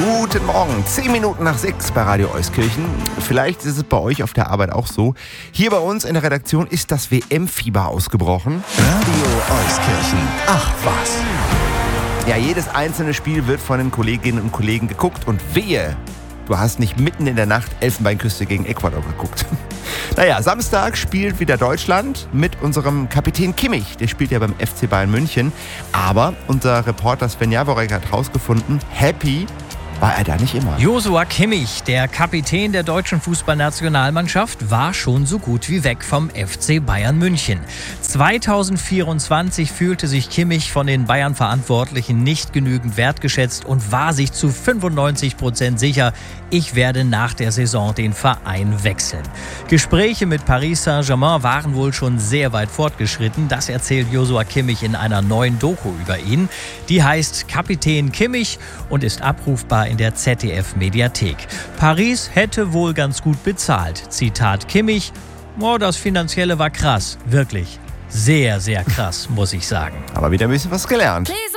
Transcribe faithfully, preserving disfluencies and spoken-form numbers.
Guten Morgen, zehn Minuten nach sechs bei Radio Euskirchen. Vielleicht ist es bei euch auf der Arbeit auch so. Hier bei uns in der Redaktion ist das W M-Fieber ausgebrochen. Radio Euskirchen. Ach was. Ja, jedes einzelne Spiel wird von den Kolleginnen und Kollegen geguckt und wehe, du hast nicht mitten in der Nacht Elfenbeinküste gegen Ecuador geguckt. Naja, Samstag spielt wieder Deutschland mit unserem Kapitän Kimmich. Der spielt ja beim F C Bayern München. Aber unser Reporter Sven Jaworek hat herausgefunden, happy war er da nicht immer. Joshua Kimmich, der Kapitän der deutschen Fußballnationalmannschaft, war schon so gut wie weg vom F C Bayern München. zweitausendvierundzwanzig fühlte sich Kimmich von den Bayern-Verantwortlichen nicht genügend wertgeschätzt und war sich zu fünfundneunzig Prozent sicher, ich werde nach der Saison den Verein wechseln. Gespräche mit Paris Saint-Germain waren wohl schon sehr weit fortgeschritten. Das erzählt Joshua Kimmich in einer neuen Doku über ihn. Die heißt Kapitän Kimmich und ist abrufbar in der Z D F-Mediathek. Paris hätte wohl ganz gut bezahlt. Zitat Kimmich: Oh, das Finanzielle war krass. Wirklich sehr, sehr krass, muss ich sagen. Aber wieder ein bisschen was gelernt.